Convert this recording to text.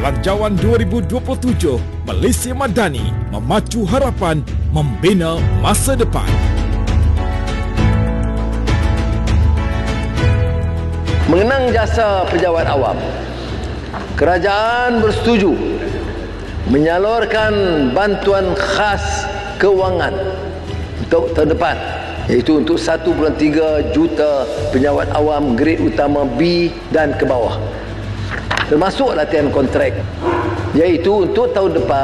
Belanjawan 2027, Malaysia Madani, memacu harapan, membina masa depan. Mengenang jasa pejabat awam, kerajaan bersetuju menyalurkan bantuan khas kewangan untuk tahun depan, iaitu untuk 1.3 juta pejabat awam grade utama B dan ke bawah, termasuk latihan kontrak, iaitu untuk tahun depan